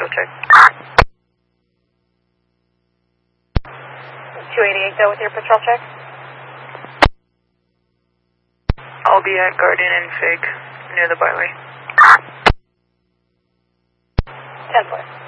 patrol check. 288 though with your patrol check? I'll be at Garden and Fig, near the byway. 10-4.